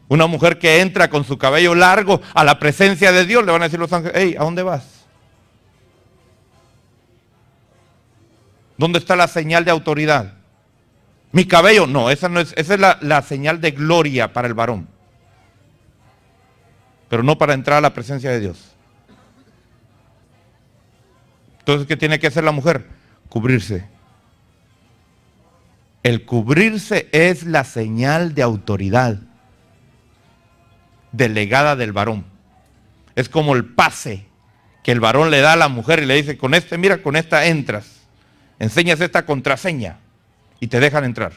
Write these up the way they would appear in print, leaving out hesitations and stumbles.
Una mujer que entra con su cabello largo a la presencia de Dios, le van a decir los ángeles, hey, ¿a dónde vas? ¿Dónde está la señal de autoridad? Mi cabello, no, esa no es, esa es la señal de gloria para el varón. Pero no para entrar a la presencia de Dios. Entonces, ¿qué tiene que hacer la mujer? Cubrirse. El cubrirse es la señal de autoridad delegada del varón. Es como el pase que el varón le da a la mujer y le dice, con este, mira, con esta entras. Enseñas esta contraseña y te dejan entrar.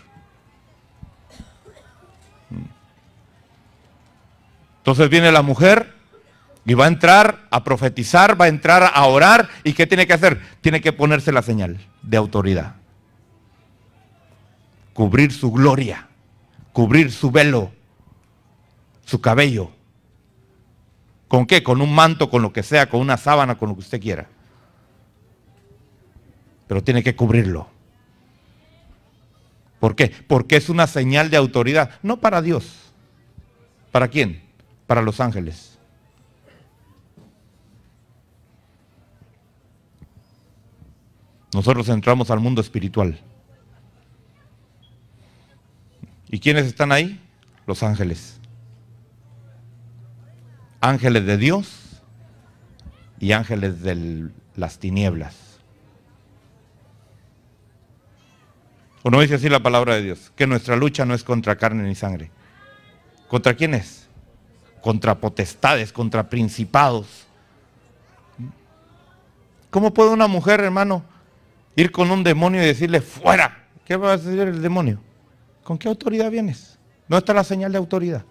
Entonces viene la mujer y va a entrar a profetizar, va a entrar a orar. ¿Y qué tiene que hacer? Tiene que ponerse la señal de autoridad. Cubrir su gloria, cubrir su velo, su cabello. ¿Con qué? Con un manto, con lo que sea, con una sábana, con lo que usted quiera. Pero tiene que cubrirlo. ¿Por qué? Porque es una señal de autoridad, no para Dios. ¿Para quién? Para los ángeles. Nosotros entramos al mundo espiritual. ¿Y quiénes están ahí? Los ángeles. Ángeles de Dios y ángeles de las tinieblas. ¿O no dice así la palabra de Dios? Que nuestra lucha no es contra carne ni sangre. ¿Contra quién es? Contra potestades, contra principados. ¿Cómo puede una mujer, hermano, ir con un demonio y decirle fuera? ¿Qué va a decir el demonio? ¿Con qué autoridad vienes? ¿Dónde está la señal de autoridad?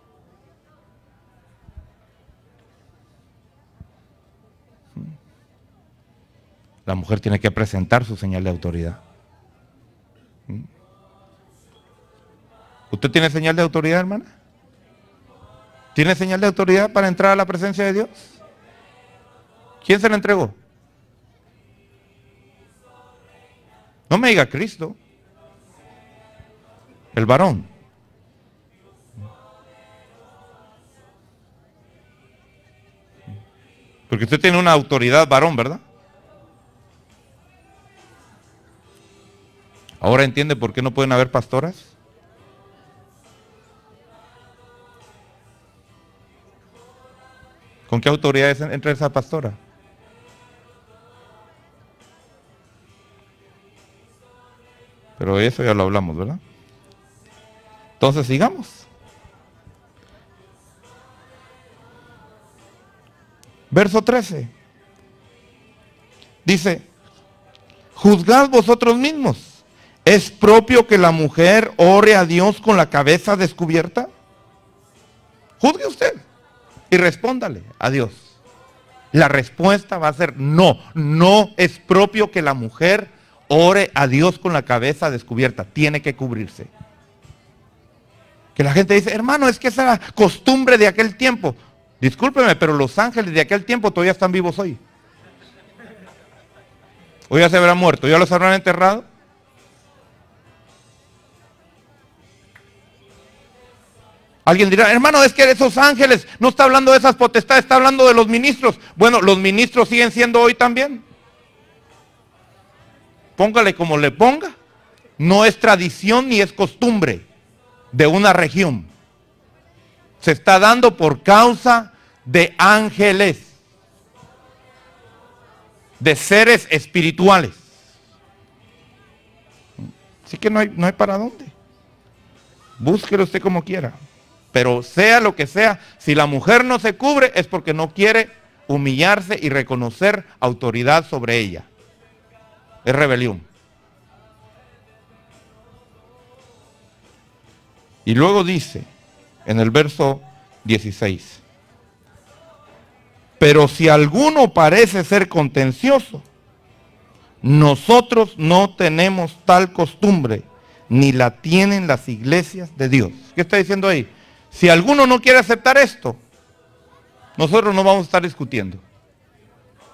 La mujer tiene que presentar su señal de autoridad. ¿Usted tiene señal de autoridad, hermana? ¿Tiene señal de autoridad para entrar a la presencia de Dios? ¿Quién se la entregó? No me diga Cristo. El varón. Porque usted tiene una autoridad varón, ¿verdad? ¿Ahora entiende por qué no pueden haber pastoras? ¿Con qué autoridad entra esa pastora? Pero eso ya lo hablamos, ¿verdad? Entonces sigamos. Verso 13. Dice, juzgad vosotros mismos. ¿Es propio que la mujer ore a Dios con la cabeza descubierta? Juzgue usted y respóndale a Dios. La respuesta va a ser no. No es propio que la mujer ore a Dios con la cabeza descubierta. Tiene que cubrirse. Que la gente dice, hermano, es que esa era costumbre de aquel tiempo. Discúlpeme, pero los ángeles de aquel tiempo todavía están vivos hoy. Hoy ya se habrán muerto, ya los habrán enterrado. Alguien dirá, hermano, es que esos ángeles no está hablando de esas potestades, está hablando de los ministros. Bueno, los ministros siguen siendo hoy también. Póngale como le ponga. No es tradición ni es costumbre de una región. Se está dando por causa de ángeles, de seres espirituales. Así que no hay para dónde. Búsquelo usted como quiera. Pero sea lo que sea, si la mujer no se cubre es porque no quiere humillarse y reconocer autoridad sobre ella. Es rebelión. Y luego dice en el verso 16, pero si alguno parece ser contencioso, nosotros no tenemos tal costumbre, ni la tienen las iglesias de Dios. ¿Qué está diciendo ahí? Si alguno no quiere aceptar esto, nosotros no vamos a estar discutiendo.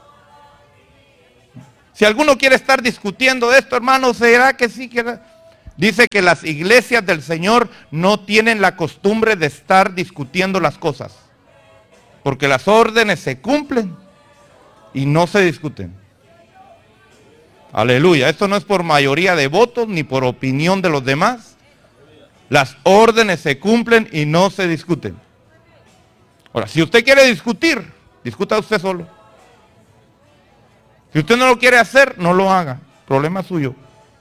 Si alguno quiere estar discutiendo esto, hermano, ¿será que sí? Dice que las iglesias del Señor no tienen la costumbre de estar discutiendo las cosas, porque las órdenes se cumplen y no se discuten. Aleluya. Esto no es por mayoría de votos ni por opinión de los demás. Las órdenes se cumplen y no se discuten. Ahora, si usted quiere discutir, discuta usted solo. Si usted no lo quiere hacer, no lo haga. Problema suyo.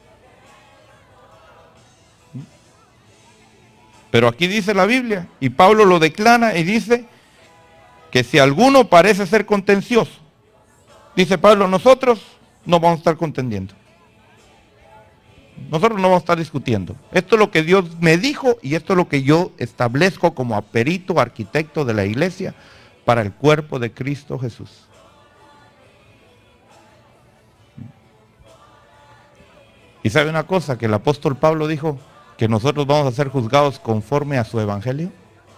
Pero aquí dice la Biblia, y Pablo lo declara y dice que si alguno parece ser contencioso, dice Pablo, nosotros no vamos a estar contendiendo. Nosotros no vamos a estar discutiendo. Esto es lo que Dios me dijo y esto es lo que yo establezco como perito, arquitecto de la iglesia para el cuerpo de Cristo Jesús. Y sabe una cosa, que el apóstol Pablo dijo que nosotros vamos a ser juzgados conforme a su evangelio.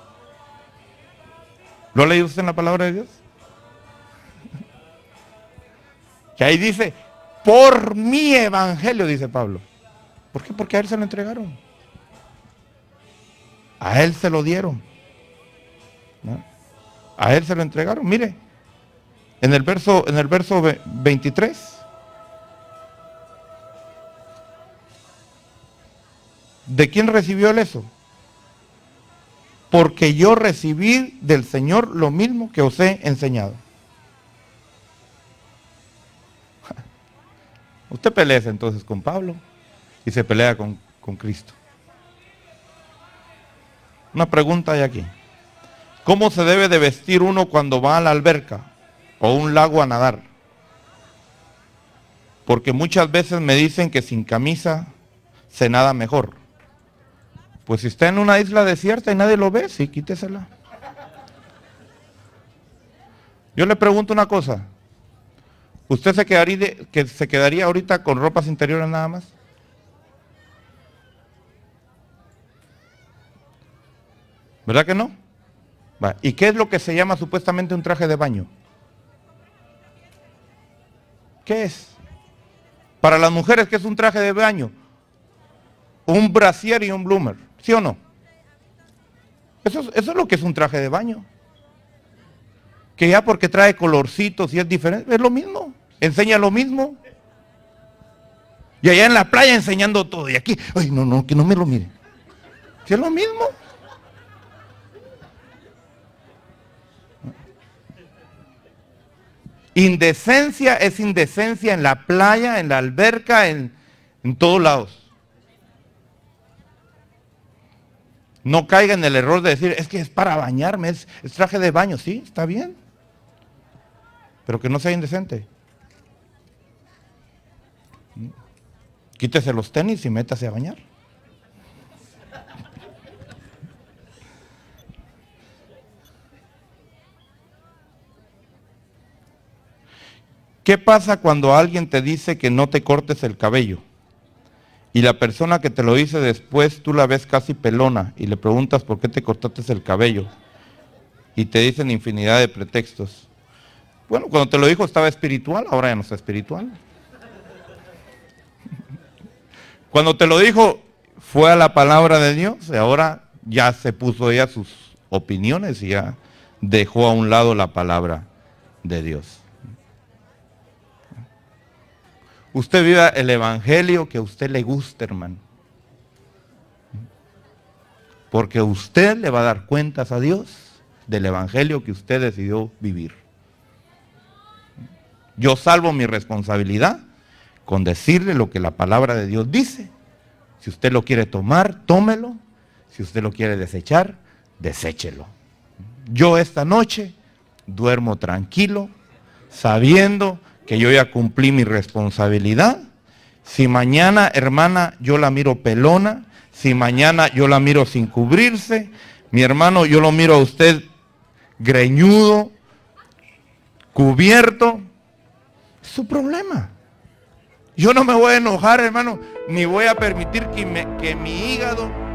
¿Lo ha leído usted en la palabra de Dios? Que ahí dice, por mi evangelio, dice Pablo. ¿Por qué? Porque a él se lo entregaron. A él se lo dieron. ¿No? A él se lo entregaron. Mire, en el verso 23. ¿De quién recibió él eso? Porque yo recibí del Señor lo mismo que os he enseñado. Usted pelea entonces con Pablo y se pelea con Cristo. Una pregunta hay aquí. ¿Cómo se debe de vestir uno cuando va a la alberca o un lago a nadar? Porque muchas veces me dicen que sin camisa se nada mejor. Pues si está en una isla desierta y nadie lo ve, sí, quítesela. Yo le pregunto una cosa. ¿Usted se quedaría ahorita con ropas interiores nada más? ¿Verdad que no? Va. ¿Y qué es lo que se llama supuestamente un traje de baño? ¿Qué es? Para las mujeres, ¿qué es un traje de baño? Un brasier y un bloomer, ¿sí o no? Eso es lo que es un traje de baño. Que ya porque trae colorcitos y es diferente, es lo mismo, enseña lo mismo. Y allá en la playa enseñando todo, y aquí, ay, no, que no me lo mire. ¿Sí es lo mismo? Indecencia es indecencia en la playa, en la alberca, en todos lados. No caiga en el error de decir, es que es para bañarme, es traje de baño. Sí, está bien. Pero que no sea indecente. Quítese los tenis y métase a bañar. ¿Qué pasa cuando alguien te dice que no te cortes el cabello? Y la persona que te lo dice después, tú la ves casi pelona y le preguntas por qué te cortaste el cabello. Y te dicen infinidad de pretextos. Bueno, cuando te lo dijo estaba espiritual, ahora ya no está espiritual. Cuando te lo dijo fue a la palabra de Dios y ahora ya se puso ella sus opiniones y ya dejó a un lado la palabra de Dios. Usted viva el evangelio que a usted le guste, hermano. Porque usted le va a dar cuentas a Dios del evangelio que usted decidió vivir. Yo salvo mi responsabilidad con decirle lo que la palabra de Dios dice. Si usted lo quiere tomar, tómelo. Si usted lo quiere desechar, deséchelo. Yo esta noche duermo tranquilo, sabiendo que yo ya cumplí mi responsabilidad. Si mañana, hermana, yo la miro pelona, si mañana yo la miro sin cubrirse, mi hermano, yo lo miro a usted greñudo, cubierto, es su problema. Yo no me voy a enojar, hermano, ni voy a permitir que mi hígado